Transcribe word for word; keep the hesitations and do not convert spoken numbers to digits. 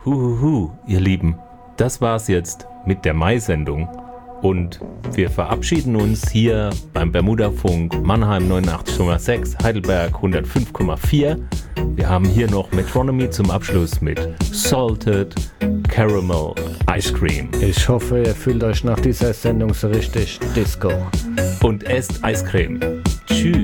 Huhuhu, ihr Lieben, das war's jetzt mit der Mai-Sendung. Und wir verabschieden uns hier beim Bermudafunk Mannheim neunundachtzig Komma sechs, Heidelberg hundertfünf Komma vier. Wir haben hier noch Metronomy zum Abschluss mit Salted Caramel Ice Cream. Ich hoffe, ihr fühlt euch nach dieser Sendung so richtig Disco. Und esst Eiscreme.